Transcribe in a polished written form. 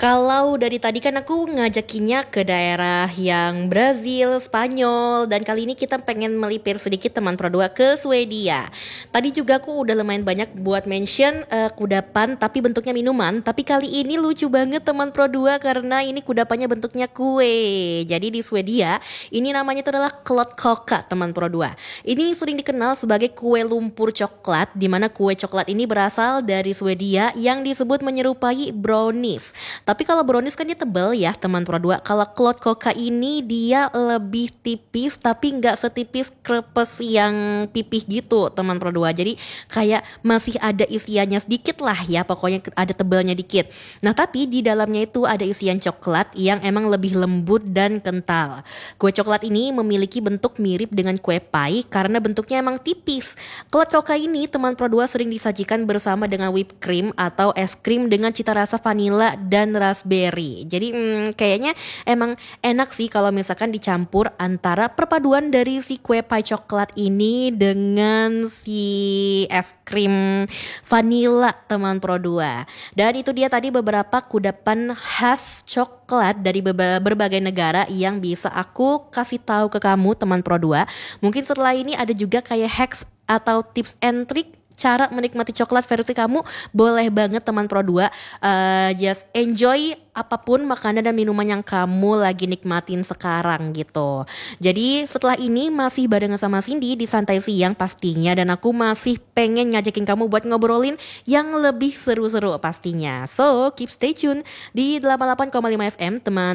Kalau dari tadi kan aku ngajakinnya ke daerah yang Brazil, Spanyol, dan kali ini kita pengen melipir sedikit teman Pro 2 ke Swedia. Tadi juga aku udah lumayan banyak buat mention kudapan tapi bentuknya minuman, tapi kali ini lucu banget teman Pro 2 karena ini kudapannya bentuknya kue. Jadi di Swedia ini namanya itu adalah Klottkaka teman Pro 2. Ini sering dikenal sebagai kue lumpur coklat, di mana kue coklat ini berasal dari Swedia yang disebut menyerupai brownies. Tapi kalau brownies kan dia tebal ya teman Pro 2. Kalau Klottkaka ini dia lebih tipis tapi nggak setipis krepes yang pipih gitu teman Pro 2. Jadi kayak masih ada isiannya sedikit lah ya, pokoknya ada tebalnya dikit. Nah tapi di dalamnya itu ada isian coklat yang emang lebih lembut dan kental. Kue coklat ini memiliki bentuk mirip dengan kue pie karena bentuknya emang tipis. Klottkaka ini teman Pro 2 sering disajikan bersama dengan whipped cream atau es krim dengan cita rasa vanila dan raspberry. Jadi kayaknya emang enak sih kalau misalkan dicampur antara perpaduan dari si kue pie coklat ini dengan si es krim vanilla teman Pro 2. Dan itu dia tadi beberapa kudapan khas coklat dari berbagai negara yang bisa aku kasih tahu ke kamu teman Pro 2. Mungkin setelah ini ada juga kayak hacks atau tips and trick cara menikmati coklat versi kamu. Boleh banget teman Pro 2, just enjoy apapun makanan dan minuman yang kamu lagi nikmatin sekarang gitu. Jadi setelah ini masih barengan sama Cindy di Santai Siang pastinya, dan aku masih pengen ngajakin kamu buat ngobrolin yang lebih seru-seru pastinya. So keep stay tune di 88,5 FM teman